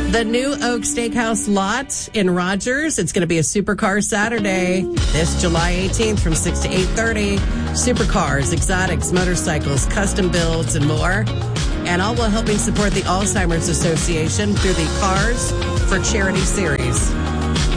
The New Oak Steakhouse lot in Rogers. It's going to be a Supercar Saturday this July 18th from 6 to 8:30. Supercars, exotics, motorcycles, custom builds, and more. And all while helping support the Alzheimer's Association through the Cars for Charity series.